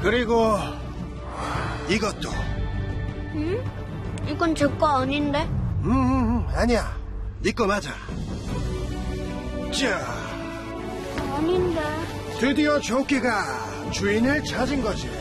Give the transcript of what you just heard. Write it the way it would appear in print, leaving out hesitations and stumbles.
그리고 이것도. 응? 이건 제 거 아닌데? 아니야. 네 거 맞아. 자, 아닌데. 드디어 조끼가 주인을 찾은 거지.